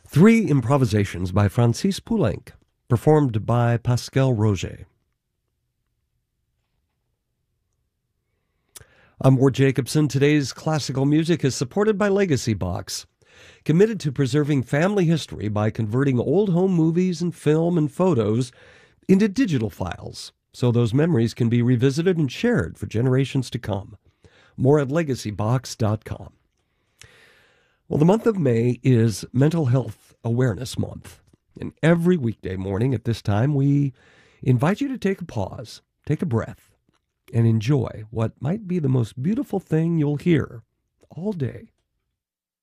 Three improvisations by Francis Poulenc, performed by Pascal Roger. I'm Ward Jacobson. Today's classical music is supported by Legacy Box, committed to preserving family history by converting old home movies and film and photos into digital files, so those memories can be revisited and shared for generations to come. More at legacybox.com. Well, the month of May is Mental Health Awareness Month. And every weekday morning at this time, we invite you to take a pause, take a breath, and enjoy what might be the most beautiful thing you'll hear all day.